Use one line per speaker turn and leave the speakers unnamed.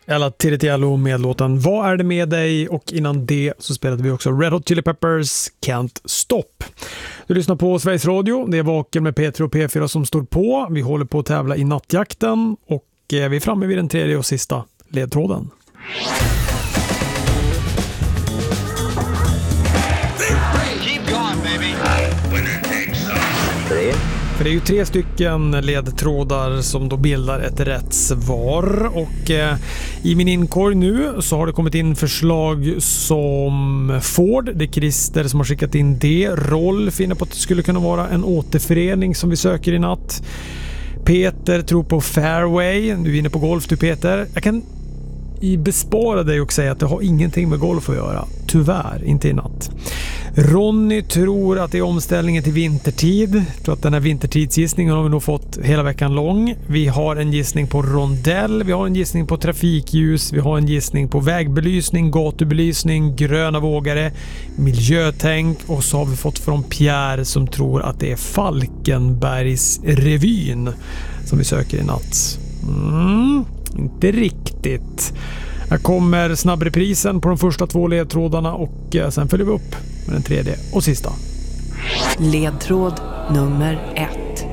Ella Tiritiello med låten Vad är det med dig? Och innan det så spelade vi också Red Hot Chili Peppers Can't Stop. Du lyssnar på Sveriges Radio. Det är Vaken med P3 och P4 som står på. Vi håller på att tävla i nattjakten och vi är framme vid den tredje och sista ledtråden. För det är ju 3 stycken ledtrådar som då bildar ett rätt svar. Och i min inkorg nu så har det kommit in förslag som Ford. Det är Christer som har skickat in det. Rolf finner på att det skulle kunna vara en återförening som vi söker i natt. Peter tror på Fairway. Du är inne på golf du Peter. Jag kan bespara dig och säga att det har ingenting med golf att göra. Tyvärr, inte i natt. Ronny tror att det är omställningen till vintertid. Jag tror att den här vintertidsgissningen har vi nog fått hela veckan lång. Vi har en gissning på rondell, vi har en gissning på trafikljus, vi har en gissning på vägbelysning, gatubelysning, gröna vågare, miljötänk och så har vi fått från Pierre som tror att det är Falkenbergsrevyn som vi söker i natt. Inte riktigt. Här kommer snabbreprisen på de första 2 ledtrådarna och sen följer vi upp med den tredje och sista.
Ledtråd nummer 1.